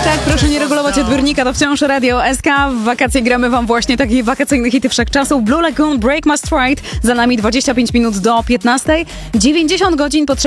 Tak, proszę nie regulować odbiornika, to wciąż Radio SK. W wakacje gramy wam właśnie takie wakacyjne hity wszechczasów. Blue Lagoon, Break My Stride. Za nami 25 minut do 15. 90 godzin potrzeba